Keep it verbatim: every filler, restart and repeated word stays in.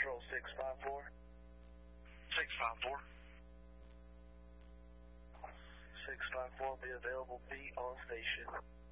Control six five four. six five four. six five four, be available, be on station.